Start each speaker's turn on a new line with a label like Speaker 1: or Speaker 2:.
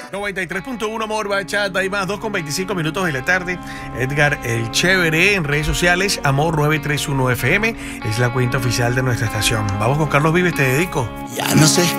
Speaker 1: 93.1 Amor Bachata y más, 2:25 de la tarde. Edgar el Chévere en redes sociales, Amor 931 FM, es la cuenta oficial de nuestra estación. Vamos con Carlos Vives, te dedico.
Speaker 2: Ya no sé